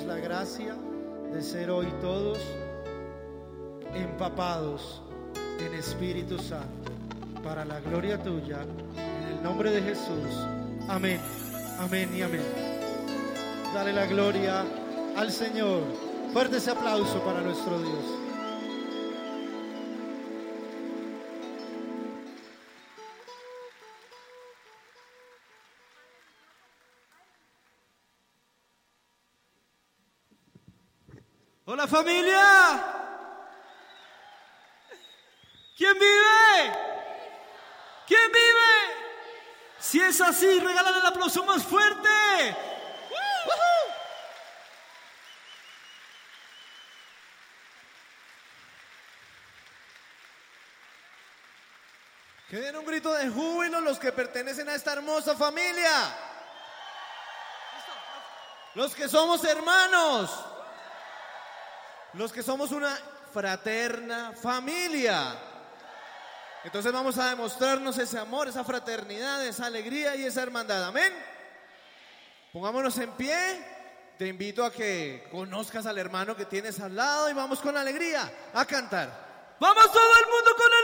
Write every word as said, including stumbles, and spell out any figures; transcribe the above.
la gracia de ser hoy todos empapados en Espíritu Santo, para la gloria tuya, en el nombre de Jesús. Amén, amén y amén. Dale la gloria al Señor. Fuerte ese aplauso para nuestro Dios. Hola familia. ¿Quién vive? ¿Quién vive? Si es así, regálale el aplauso más fuerte. ¡Uh! Que den un grito de júbilo los que pertenecen a esta hermosa familia. Los que somos hermanos. Los que somos una fraterna familia. Entonces vamos a demostrarnos ese amor, esa fraternidad, esa alegría y esa hermandad. Amén. Pongámonos en pie. Te invito a que conozcas al hermano que tienes al lado y vamos con alegría a cantar. Vamos todo el mundo con alegría.